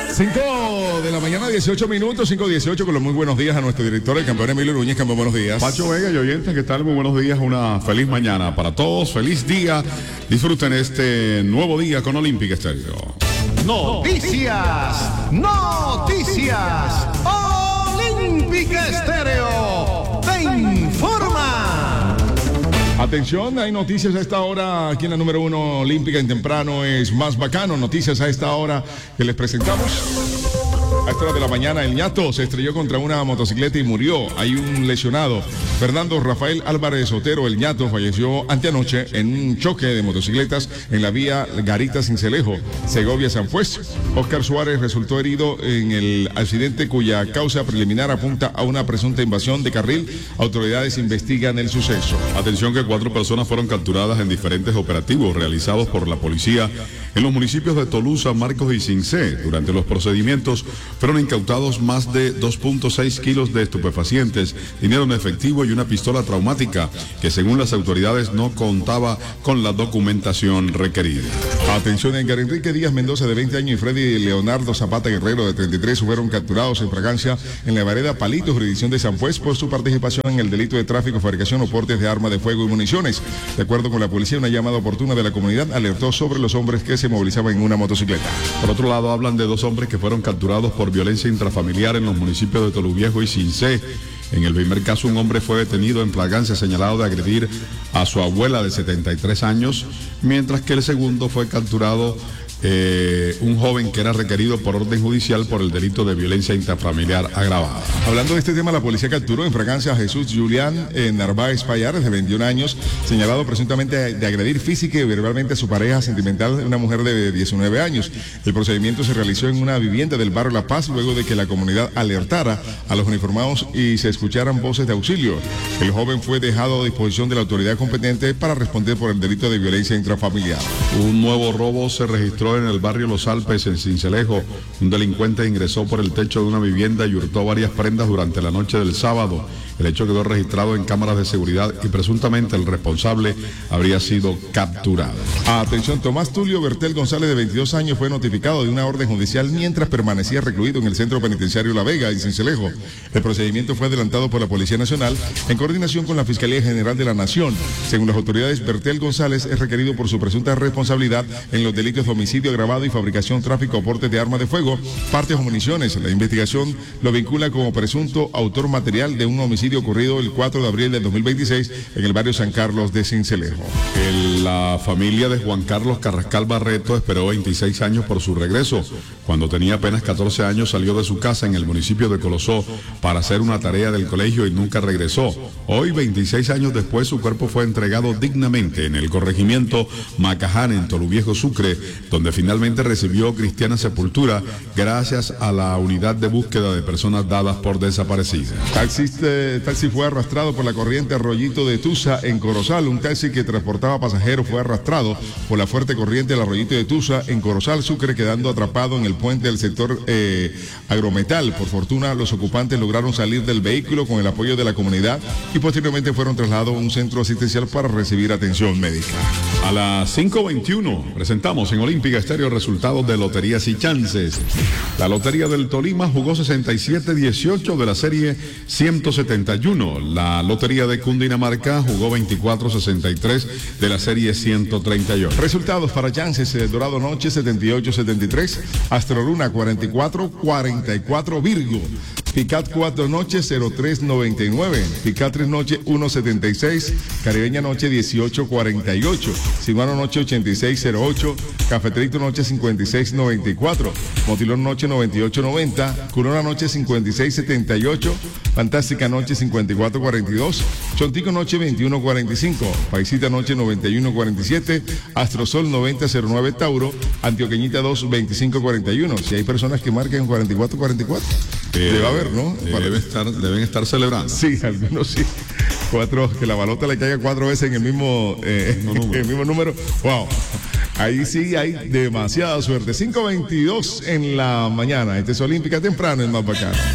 5 de la mañana, 18 minutos, 5:18, con los muy buenos días a nuestro director, el campeón Emilio Núñez. Campeón, buenos días. Pacho Vega y oyentes, ¿qué tal? Muy buenos días, una feliz mañana para todos, feliz día. Disfruten este nuevo día con Olímpica Estéreo. Noticias, Olímpica Estéreo te informa. Atención, hay noticias a esta hora. Aquí en la número 1 Olímpica en temprano es más bacano. Noticias a esta hora que les presentamos. A esta hora de la mañana, el ñato se estrelló contra una motocicleta y murió. Hay un lesionado. Fernando Rafael Álvarez Otero, el ñato, falleció anteanoche en un choque de motocicletas en la vía Garita-Cincelejo, Segovia-San Fués. Óscar Suárez resultó herido en el accidente cuya causa preliminar apunta a una presunta invasión de carril. Autoridades investigan el suceso. Atención que 4 personas fueron capturadas en diferentes operativos realizados por la policía en los municipios de Tolusa, Marcos y Cincé. Durante los procedimientos fueron incautados más de 2.6 kilos de estupefacientes, dinero en efectivo y una pistola traumática que según las autoridades no contaba con la documentación requerida. Atención, Edgar Enrique Díaz Mendoza de 20 años y Freddy Leonardo Zapata Guerrero de 33 fueron capturados en fragancia en la vereda Palito, jurisdicción de San Fués, por su participación en el delito de tráfico, fabricación o portes de armas de fuego y municiones. De acuerdo con la policía, una llamada oportuna de la comunidad alertó sobre los hombres que se movilizaban en una motocicleta. Por otro lado, hablan de 2 hombres que fueron capturados por violencia intrafamiliar en los municipios de Toluviejo y Cincé. En el primer caso, un hombre fue detenido en flagrancia señalado de agredir a su abuela de 73 años, mientras que el segundo fue capturado un joven que era requerido por orden judicial por el delito de violencia intrafamiliar agravada. Hablando de este tema, la policía capturó en fragancia a Jesús Julián Narváez Payares, de 21 años, señalado presuntamente de agredir física y verbalmente a su pareja sentimental, una mujer de 19 años. El procedimiento se realizó en una vivienda del barrio La Paz, luego de que la comunidad alertara a los uniformados y se escucharan voces de auxilio. El joven fue dejado a disposición de la autoridad competente para responder por el delito de violencia intrafamiliar. Un nuevo robo se registró en el barrio Los Alpes, en Cincelejo. Un delincuente ingresó por el techo de una vivienda y hurtó varias prendas durante la noche del sábado. El hecho quedó registrado en cámaras de seguridad y presuntamente el responsable habría sido capturado. Atención, Tomás Tulio Bertel González, de 22 años, fue notificado de una orden judicial mientras permanecía recluido en el centro penitenciario La Vega, en Cincelejo. El procedimiento fue adelantado por la Policía Nacional en coordinación con la Fiscalía General de la Nación. Según las autoridades, Bertel González es requerido por su presunta responsabilidad en los delitos de homicidio agravado y fabricación, tráfico o porte de armas de fuego, partes o municiones. La investigación lo vincula como presunto autor material de un homicidio ocurrido el 4 de abril del 2026 en el barrio San Carlos de Cincelejo. La familia de Juan Carlos Carrascal Barreto esperó 26 años por su regreso. Cuando tenía apenas 14 años salió de su casa en el municipio de Colosó para hacer una tarea del colegio y nunca regresó. Hoy, 26 años después, su cuerpo fue entregado dignamente en el corregimiento Macaján, en Toluviejo, Sucre, donde finalmente recibió cristiana sepultura gracias a la unidad de búsqueda de personas dadas por desaparecidas. Taxi fue arrastrado por la corriente Arroyito de Tusa en Corozal. Un taxi que transportaba pasajeros fue arrastrado por la fuerte corriente del Arroyito de Tusa en Corozal, Sucre, quedando atrapado en el puente del sector Agrometal. Por fortuna, los ocupantes lograron salir del vehículo con el apoyo de la comunidad y posteriormente fueron trasladados a un centro asistencial para recibir atención médica. A las 5:21 presentamos en Olímpica Estéreo resultados de loterías y chances. La Lotería del Tolima jugó 67-18 de la serie 171. La Lotería de Cundinamarca jugó 24-63 de la serie 138. Resultados para chances: Dorado Noche 78-73, Astroluna 44-44, Virgo. Picat 4 Noche 0399, Picat 3 Noche 176, Caribeña Noche 1848, Simano Noche 8608, Cafeterito Noche 5694, Motilón Noche 9890, Culona Noche 5678, Fantástica Noche 5442, Chontico Noche 2145, Paisita Noche 9147, Astrosol 9009 Tauro, Antioqueñita 2 2541. Si hay personas que marquen 4444, debe haber, ¿no? Deben estar celebrando. Sí, algunos sí. Que la balota le caiga 4 veces en el mismo número. Wow. Ahí sí hay demasiada suerte. 5:22 en la mañana. Este es Olímpica temprano, es más bacano.